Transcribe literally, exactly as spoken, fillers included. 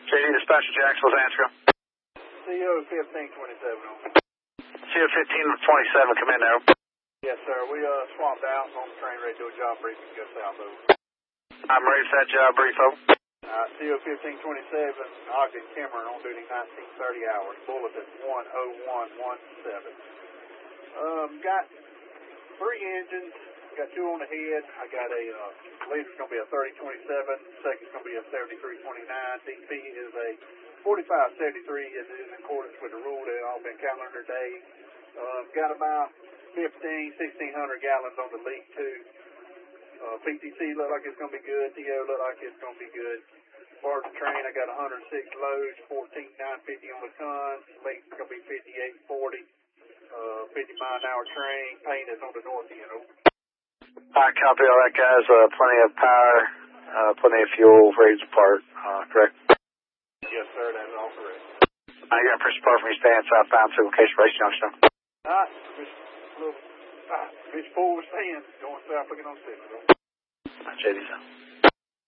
J D Dispatcher Jacksonville's answering. C O fifteen twenty-seven. C O fifteen twenty-seven, come in now. Yes, sir. We uh, swapped out on the train, ready to do a job briefing to go south over. I'm ready for that job brief, over. Uh, C O fifteen twenty-seven, Ogden Cameron on duty nineteen thirty hours, bulletin one oh one one seven. Um, got three engines, got two on the head. I got a, uh, leader's going to be a thirty twenty-seven, second's going to be a seventy-three twenty-nine, D P is a forty-five seventy-three, it is in accordance with the rule, they've all been calendar days. Um, got about fifteen, sixteen hundred gallons on the leak too. Uh, P T C look like it's going to be good, T O look like it's going to be good. As far as the train, I got one hundred six loads, fourteen nine fifty on the tons, leak's going to be fifty-eight forty. Uh, fifty mile an hour train, paint is on the north end. Over. I copy all that, guys. Uh, plenty of power, uh, plenty of fuel, ready to depart, uh, correct? Yes, sir, that's all correct. I got first part from your stand southbound to location race junction. Alright, Miss little, ah, Miss Four stand, going south looking on six. J D, sir.